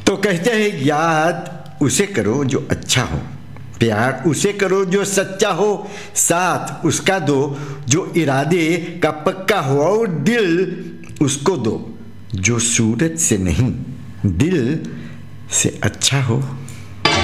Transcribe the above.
तो कहते हैं याद उसे करो जो अच्छा हो, प्यार उसे करो जो सच्चा हो, साथ उसका दो जो इरादे का पक्का हो, और दिल उसको दो जो सूरत से नहीं दिल से अच्छा हो।